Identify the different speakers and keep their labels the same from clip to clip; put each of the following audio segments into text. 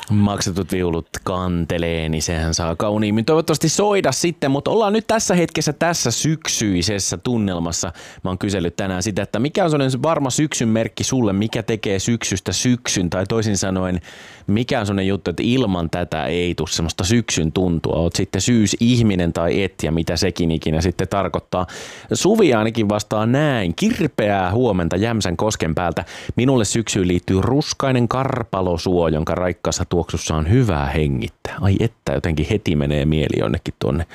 Speaker 1: Maksetut viulut kantelee, niin sehän saa kauniimmin toivottavasti soida sitten, mutta ollaan nyt tässä hetkessä tässä syksyisessä tunnelmassa. Mä oon kysellyt tänään sitä, että mikä on sellainen varma syksyn merkki sulle, mikä tekee syksystä syksyn, tai toisin sanoen, mikä on sellainen juttu, että ilman tätä ei tule semmoista syksyn tuntua. Oot sitten syysihminen tai et, ja mitä sekin ikinä sitten tarkoittaa. Suvi ainakin vastaa näin. Kirpeää huomenta Jämsän kosken päältä. Minulle syksyyn liittyy ruskainen karpalosuo, jonka raikkaassa tuoksussa on hyvää hengittää. Ai että, jotenkin heti menee mieli jonnekin tuonne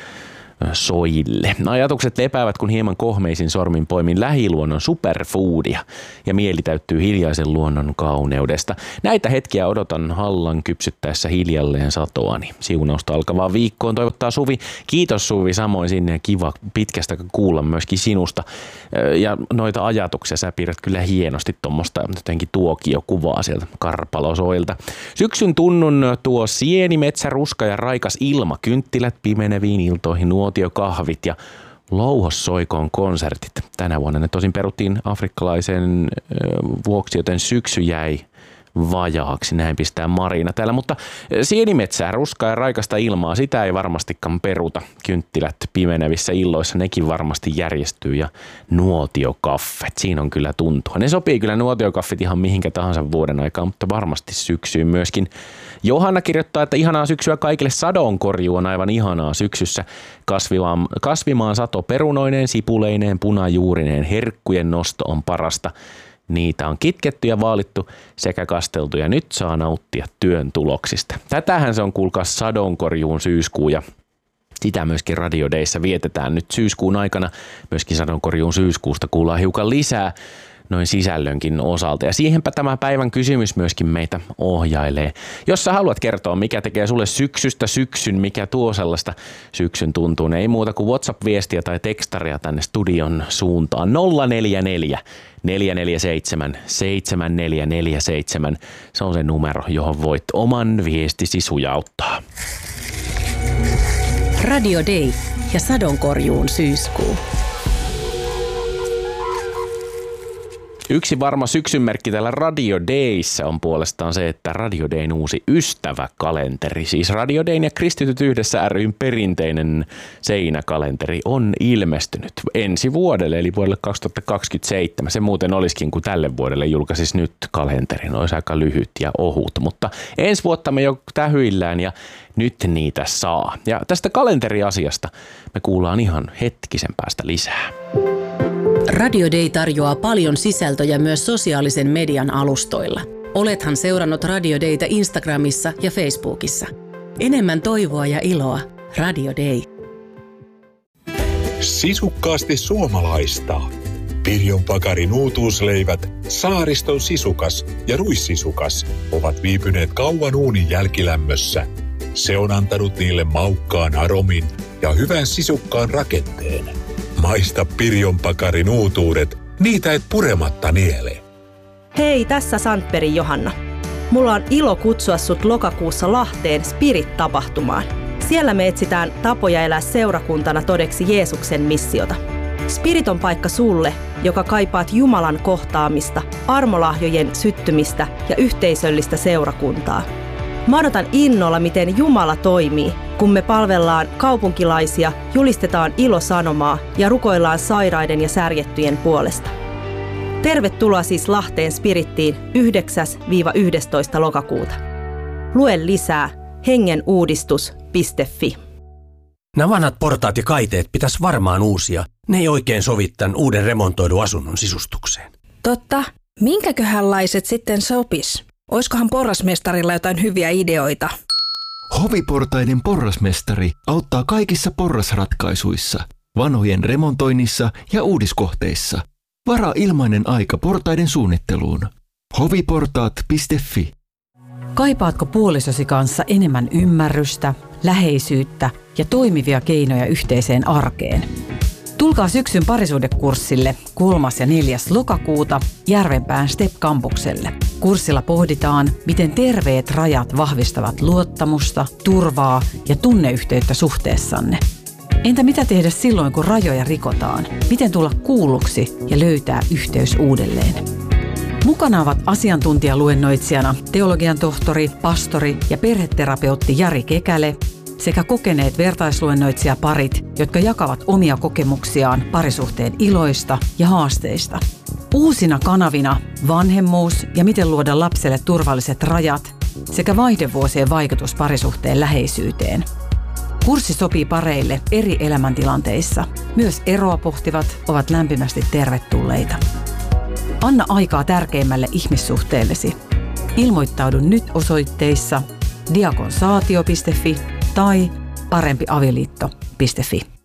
Speaker 1: soille. Ajatukset lepäävät, kun hieman kohmeisin sormin poimin lähiluonnon superfoodia ja mieli täyttyy hiljaisen luonnon kauneudesta. Näitä hetkiä odotan hallan kypsyttäessä hiljalleen satoani. Siunausta alkavaan viikkoon toivottaa Suvi. Kiitos Suvi, samoin sinne ja kiva pitkästä kuulla myöskin sinusta. Ja noita ajatuksia sä piirrät kyllä hienosti tuommoista jotenkin tuokiokuvaa sieltä karpalosoilta. Syksyn tunnun tuo sieni, metsä, ruska ja raikas ilma, kynttilät pimeneviin iltoihin, nuotiokahvit ja louhossoikoon konsertit. Tänä vuonna ne tosin peruttiin afrikkalaisen vuoksi, joten syksy jäi vajaaksi. Näin pistää Marina täällä, mutta sienimetsää, ruskaa ja raikasta ilmaa, sitä ei varmastikaan peruta. Kynttilät pimenevissä illoissa, nekin varmasti järjestyy ja nuotiokaffet, siinä on kyllä tuntua. Ne sopii kyllä nuotiokaffit ihan mihinkä tahansa vuoden aikaan, mutta varmasti syksyyn myöskin. Johanna kirjoittaa, että ihanaa syksyä kaikille, sadonkorjuu on aivan ihanaa syksyssä. Kasvimaan sato perunoineen, sipuleineen, punajuurineen, herkkujen nosto on parasta. Niitä on kitketty ja vaalittu sekä kasteltu ja nyt saa nauttia työn tuloksista. Tätähän se on kuulkaa sadonkorjuun syyskuu ja sitä myöskin Radio Dayssä vietetään nyt syyskuun aikana. Myöskin sadonkorjuun syyskuusta kuullaan hiukan lisää noin sisällönkin osalta. Ja siihenpä tämä päivän kysymys myöskin meitä ohjailee. Jos sä haluat kertoa, mikä tekee sulle syksystä syksyn, mikä tuo sellaista syksyn tuntuu, niin ei muuta kuin WhatsApp-viestiä tai tekstaria tänne studion suuntaan. 044 447 7447. Se on se numero, johon voit oman viestisi sujauttaa.
Speaker 2: Radio Day ja sadonkorjuun syyskuu.
Speaker 1: Yksi varma syksynmerkki täällä Radio Dayssä on puolestaan se, että Radio Dayn uusi ystäväkalenteri, siis Radio Dayn ja Kristityt yhdessä ry:n perinteinen seinäkalenteri on ilmestynyt ensi vuodelle, eli vuodelle 2027. Se muuten olisikin, kun tälle vuodelle julkaisisi nyt kalenterin, olisi aika lyhyt ja ohut, mutta ensi vuotta me jo tähyillään ja nyt niitä saa. Ja tästä kalenteriasiasta me kuullaan ihan hetkisen päästä lisää.
Speaker 2: Radio Day tarjoaa paljon sisältöjä myös sosiaalisen median alustoilla. Olethan seurannut Radio Dayta Instagramissa ja Facebookissa. Enemmän toivoa ja iloa. Radio Day.
Speaker 3: Sisukkaasti suomalaista. Pirjon Pakarin uutuusleivät, Saariston sisukas ja ruissisukas ovat viipyneet kauan uunin jälkilämmössä. Se on antanut niille maukkaan aromin ja hyvän sisukkaan rakenteen. Maista Pirjon Pakarin uutuudet, niitä et purematta niele.
Speaker 4: Hei, tässä Sandbergin Johanna. Mulla on ilo kutsua sut lokakuussa Lahteen Spirit-tapahtumaan. Siellä me etsitään tapoja elää seurakuntana todeksi Jeesuksen missiota. Spirit on paikka sulle, joka kaipaat Jumalan kohtaamista, armolahjojen syttymistä ja yhteisöllistä seurakuntaa. Mä odotan innolla, miten Jumala toimii, kun me palvellaan kaupunkilaisia, julistetaan ilosanomaa ja rukoillaan sairaiden ja särjettyjen puolesta. Tervetuloa siis Lahteen Spirittiin 9-11. lokakuuta. Lue lisää hengenuudistus.fi.
Speaker 5: Nämä vanhat portaat ja kaiteet pitäisi varmaan uusia. Ne ei oikein sovi tämän uuden remontoidun asunnon sisustukseen.
Speaker 6: Totta. Minkäköhänlaiset sitten sopis? Oiskohan porrasmestarilla jotain hyviä ideoita?
Speaker 7: Hoviportaiden porrasmestari auttaa kaikissa porrasratkaisuissa, vanhojen remontoinnissa ja uudiskohteissa. Varaa ilmainen aika portaiden suunnitteluun. hoviportaat.fi.
Speaker 8: Kaipaatko puolisosi kanssa enemmän ymmärrystä, läheisyyttä ja toimivia keinoja yhteiseen arkeen? Tulkaa syksyn parisuhdekurssille 3. ja 4. lokakuuta Järvenpään STEP-kampukselle. Kurssilla pohditaan, miten terveet rajat vahvistavat luottamusta, turvaa ja tunneyhteyttä suhteessanne. Entä mitä tehdä silloin, kun rajoja rikotaan? Miten tulla kuulluksi ja löytää yhteys uudelleen? Mukana ovat asiantuntijaluennoitsijana teologian tohtori, pastori ja perheterapeutti Jari Kekäle sekä kokeneet vertaisluennoitsijaparit, jotka jakavat omia kokemuksiaan parisuhteen iloista ja haasteista. Uusina kanavina vanhemmuus ja miten luoda lapselle turvalliset rajat sekä vaihdevuosien vaikutus parisuhteen läheisyyteen. Kurssi sopii pareille eri elämäntilanteissa. Myös eroa pohtivat ovat lämpimästi tervetulleita. Anna aikaa tärkeimmälle ihmissuhteellesi. Ilmoittaudu nyt osoitteissa diakonsaatio.fi tai parempiavioliitto.fi.